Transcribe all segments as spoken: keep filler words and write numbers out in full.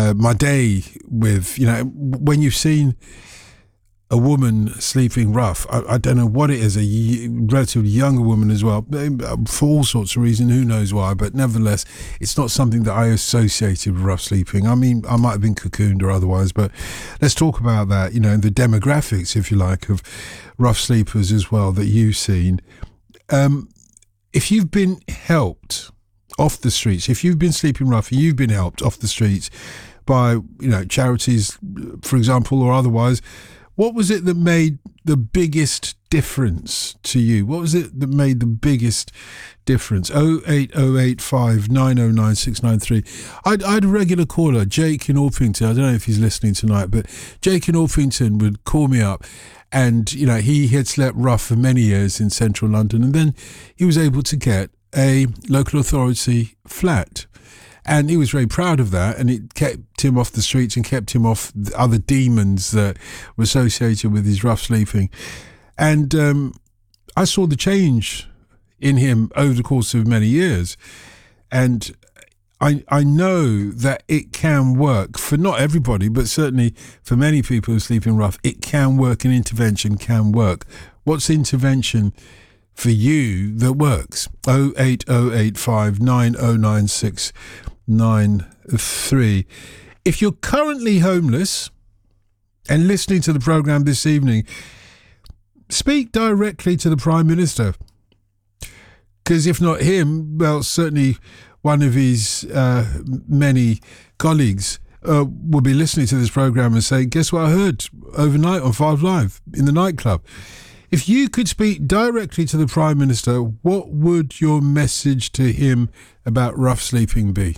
uh, my day with, you know, when you've seen a woman sleeping rough, I, I don't know what it is, a y- relatively younger woman as well, for all sorts of reasons, who knows why, but nevertheless, it's not something that I associated with rough sleeping. I mean, I might have been cocooned or otherwise, but let's talk about that, you know, the demographics, if you like, of rough sleepers as well that you've seen. Um, if you've been helped off the streets, if you've been sleeping rough, you've been helped off the streets by, you know, charities, for example, or otherwise, what was it that made the biggest difference to you? What was it that made the biggest difference? oh eight oh eight five nine oh nine six nine three. I'd, I had a regular caller, Jake in Orpington. I don't know if he's listening tonight, but Jake in Orpington would call me up and, you know, he had slept rough for many years in central London, and then he was able to get a local authority flat. And he was very proud of that, and it kept him off the streets and kept him off the other demons that were associated with his rough sleeping. And um, I saw the change in him over the course of many years. And I I know that it can work for not everybody, but certainly for many people who are sleeping rough, it can work, and intervention can work. What's intervention for you that works? oh eight oh eight five nine oh nine six nine three. If you're currently homeless and listening to the programme this evening, speak directly to the Prime Minister. Because if not him, well, certainly one of his uh, many colleagues uh, will be listening to this programme and say, guess what I heard overnight on Five Live in the nightclub? If you could speak directly to the Prime Minister, what would your message to him about rough sleeping be?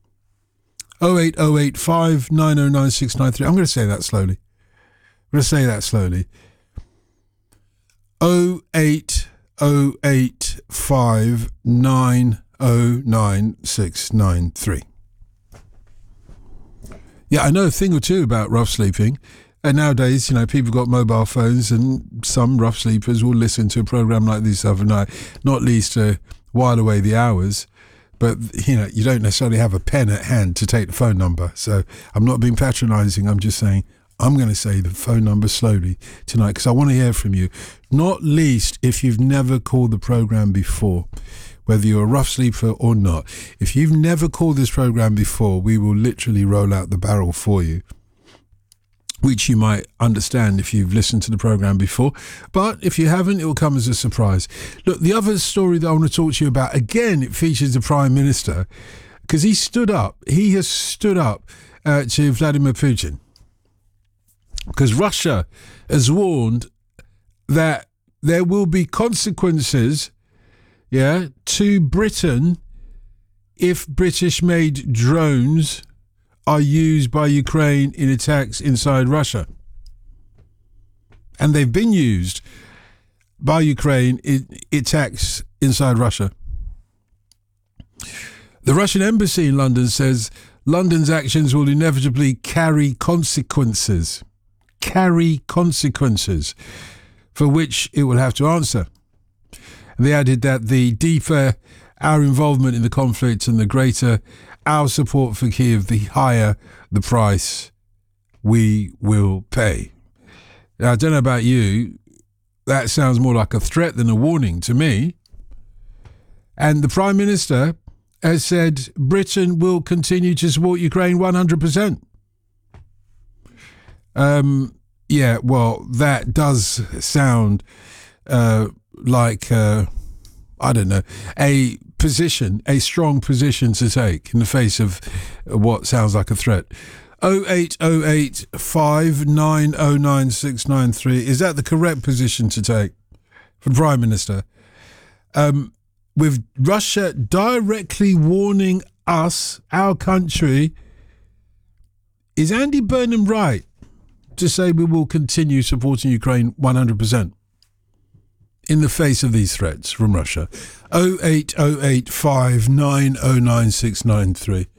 oh eight oh eight five nine oh nine six nine three. I'm going to say that slowly. I'm going to say that slowly. oh eight oh eight five nine oh nine six nine three. Yeah, I know a thing or two about rough sleeping. And nowadays, you know, people got mobile phones, and some rough sleepers will listen to a programme like this overnight, not least to while away the hours. But, you know, you don't necessarily have a pen at hand to take the phone number. So I'm not being patronising. I'm just saying I'm going to say the phone number slowly tonight because I want to hear from you, not least if you've never called the programme before, whether you're a rough sleeper or not. If you've never called this programme before, we will literally roll out the barrel for you, which you might understand if you've listened to the programme before. But if you haven't, it will come as a surprise. Look, the other story that I want to talk to you about, again, it features the Prime Minister, because he stood up, he has stood up uh, to Vladimir Putin. Because Russia has warned that there will be consequences, yeah, to Britain if British-made drones are used by Ukraine in attacks inside Russia. And they've been used by Ukraine in attacks inside Russia. The Russian embassy in London says London's actions will inevitably carry consequences. Carry consequences for which it will have to answer. And they added that the deeper our involvement in the conflict and the greater our support for Kyiv, the higher the price we will pay. Now, I don't know about you, that sounds more like a threat than a warning to me. And the Prime Minister has said Britain will continue to support Ukraine one hundred percent. Um, yeah, well, that does sound uh, like, uh, I don't know, a position, a strong position to take in the face of what sounds like a threat. oh eight oh eight five nine oh nine six nine three. Is that the correct position to take for the Prime Minister? Um, with Russia directly warning us, our country, is Andy Burnham right to say we will continue supporting Ukraine one hundred percent? In the face of these threats from Russia? oh eight oh eight five nine oh nine six nine three.